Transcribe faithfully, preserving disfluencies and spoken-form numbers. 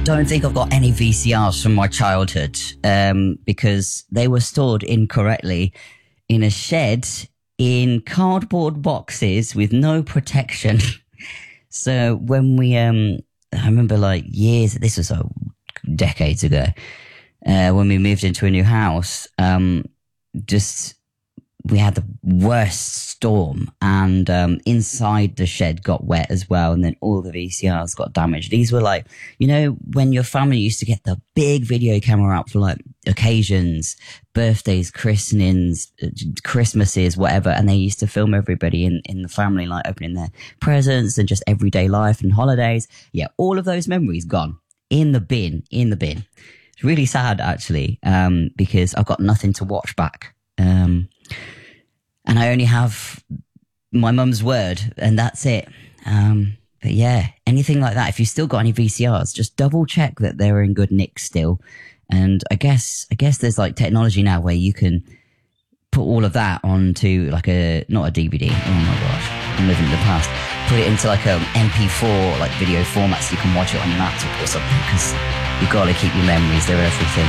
don't think I've got any V C Rs from my childhood um, because they were stored incorrectly in a shed in cardboard boxes with no protection. So when we, um, I remember like years, this was uh, decades ago, uh, when we moved into a new house, um, just we had the worst storm, and um, inside the shed got wet as well, and then all the V C Rs got damaged. These were like, you know, when your family used to get the big video camera out for like occasions, birthdays, christenings, Christmases, whatever, and they used to film everybody in, in the family, like opening their presents and just everyday life and holidays. Yeah, all of those memories gone in the bin, in the bin. It's really sad, actually, um, because I've got nothing to watch back. Um, and I only have my mum's word, and that's it. Um, but yeah, anything like that, if you've still got any V C Rs, just double check that they're in good nick still. And I guess, I guess there's like technology now where you can put all of that onto like a, not a D V D. Oh my gosh, I'm living in the past. Put it into like a M P four, like video format, so you can watch it on your laptop or something, because you've got to keep your memories, they're everything.